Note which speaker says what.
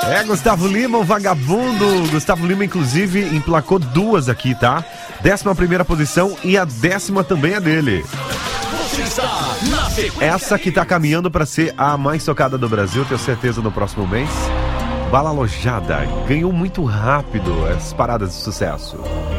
Speaker 1: Gustavo Lima, o vagabundo. Gustavo Lima, inclusive, emplacou duas aqui, tá? 11ª posição e a 10ª também é dele. Essa que tá caminhando pra ser a mais tocada do Brasil, tenho certeza, no próximo mês. Bala Alojada ganhou muito rápido as paradas de sucesso.